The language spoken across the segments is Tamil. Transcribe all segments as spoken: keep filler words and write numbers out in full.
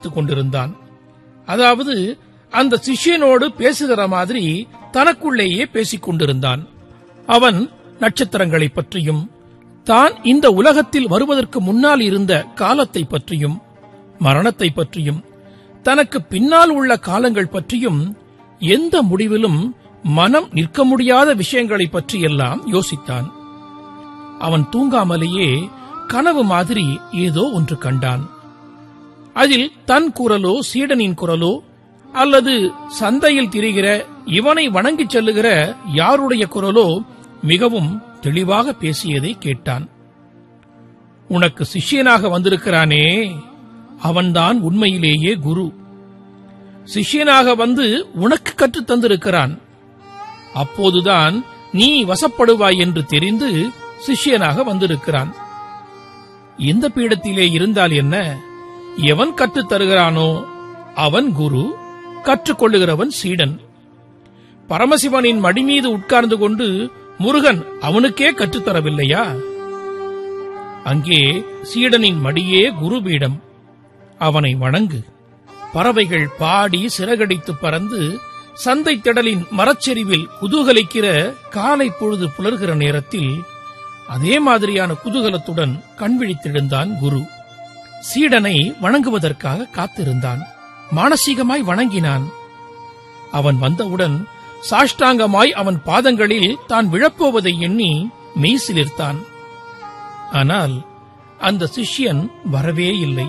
கொண்டிருந்தான். அதாவது அந்த சிஷ்யனோடு பேசுகிற மாதிரி தனக்குள்ளேயே பேசிக் கொண்டிருந்தான். அவன் நட்சத்திரங்களை பற்றியும், தான் இந்த உலகத்தில் வருவதற்கு முன்னால் இருந்த காலத்தை பற்றியும், மரணத்தை பற்றியும், தனக்கு பின்னால் உள்ள காலங்கள் பற்றியும், எந்த முடிவிலும் மனம் நிற்க முடியாத விஷயங்களை பற்றியெல்லாம் யோசித்தான். அவன் தூங்காமலேயே கனவு மாதிரி ஏதோ ஒன்று கண்டான். அதில் தன் குரலோ சீடனின் குரலோ அல்லது சந்தையில் திரிகிற இவனை வணங்கிச் செல்லுகிற யாருடைய குரலோ மிகவும் தெளிவாக பேசியதை கேட்டான். உனக்கு சிஷ்யனாக வந்திருக்கிறானே, அவன்தான் உண்மையிலேயே குரு. சிஷ்யனாக வந்து உனக்கு கற்றுத் தந்திருக்கிறான். அப்போதுதான் நீ வசப்படுவாய் என்று தெரிந்து சிஷ்யனாக வந்திருக்கிறான். இந்த பீடத்திலே இருந்தால் என்ன, எவன் கற்றுத் தருகிறானோ அவன் குரு, கற்றுக்கொள்ளுகிறவன் சீடன். பரமசிவனின் மடி மீது உட்கார்ந்து கொண்டு முருகன் அவனுக்கே கற்றுத்தரவில்லையா? அங்கே சீடனின் மடியே குருபீடம். அவனை வணங்கு. பறவைகள் பாடி சிறகடித்து பறந்து சந்தை திடலின் மரச்செறிவில் குதூகலிக்கிற காலை பொழுது புலர்கிற நேரத்தில் அதே மாதிரியான குதூகலத்துடன் கண்விழித்தெழுந்தான் குரு. சீடனை வணங்குவதற்காக காத்திருந்தான். மானசீகமாய் வணங்கினான். அவன் வந்தவுடன் சாஷ்டாங்கமாய் அவன் பாதங்களில் தான் விழப்போவதை எண்ணி மெய்சிலிர்த்தான். ஆனால் அந்த சிஷ்யன் வரவே இல்லை.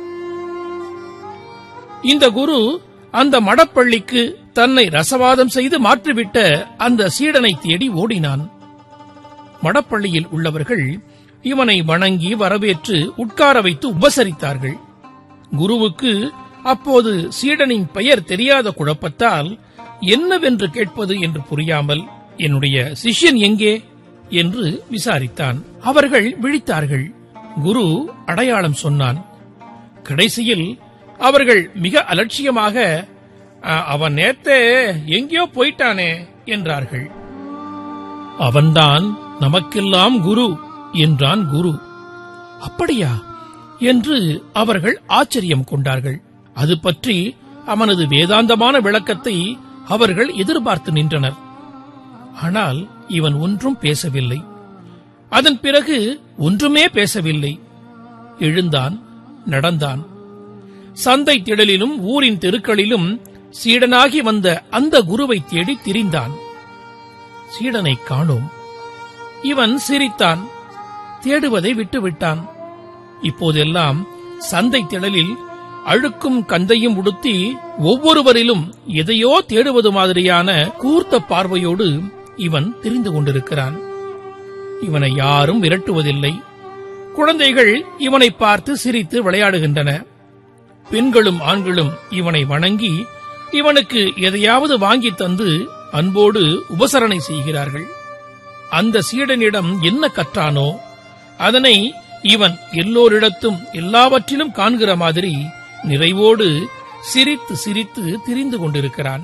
இந்த குரு அந்த மடப்பள்ளிக்கு தன்னை ரசவாதம் செய்து மாற்றிவிட்ட அந்த சீடனை தேடி ஓடினான். மடப்பள்ளியில் உள்ளவர்கள் இவனை வணங்கி வரவேற்று உட்கார வைத்து உபசரித்தார்கள். குருவுக்கு அப்போது சீடனின் பெயர் தெரியாத குழப்பத்தால் என்னவென்று கேட்பது என்று புரியாமல், என்னுடைய சிஷ்யன் எங்கே என்று விசாரித்தான். அவர்கள் விழித்தார்கள். குரு அடையாளம் சொன்னான். கடைசியில் அவர்கள் மிக அலட்சியமாக, அவன் நேத்தே எங்கேயோ போயிட்டானே என்றார்கள். அவன்தான் நமக்கெல்லாம் குரு என்றான் குரு. அப்படியா என்று அவர்கள் ஆச்சரியம் கொண்டார்கள். அது பற்றி அவனது வேதாந்தமான விளக்கத்தை அவர்கள் எதிர்பார்த்து நின்றனர். ஆனால் இவன் ஒன்றும் பேசவில்லை. அதன் பிறகு ஒன்றுமே பேசவில்லை. எழுந்தான், நடந்தான். சந்தை திடலிலும் ஊரின் தெருக்களிலும் சீடனாகி வந்த அந்த குருவை தேடி திரிந்தான். சீடனை காணோம். இவன் சிரித்தான். தேடுவதை விட்டுவிட்டான். இப்போதெல்லாம் சந்தை திடலில் அழுக்கும் கந்தையும் உடுத்தி ஒவ்வொருவரிலும் எதையோ தேடுவது மாதிரியான கூர்த்த பார்வையோடு இவன் திரிந்து கொண்டிருக்கிறான். இவனை யாரும் விரட்டுவதில்லை. குழந்தைகள் இவனை பார்த்து சிரித்து விளையாடுகின்றன. பெண்களும் ஆண்களும் இவனை வணங்கி இவனுக்கு எதையாவது வாங்கி தந்து அன்போடு உபசரணை செய்கிறார்கள். அந்த சீடனிடம் என்ன கற்றானோ அதனை இவன் எல்லோரிடத்தும் எல்லாவற்றிலும் காண்கிற மாதிரி நிறைவோடு சிரித்து சிரித்து திரிந்து கொண்டிருக்கிறான்.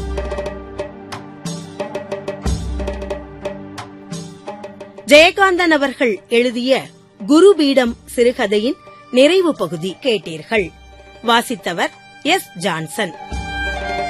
ஜெயகாந்தன் அவர்கள் எழுதிய குருபீடம் சிறுகதையின் நிறைவு பகுதி கேட்டீர்கள். வாசித்தவர் எஸ். ஜான்சன்.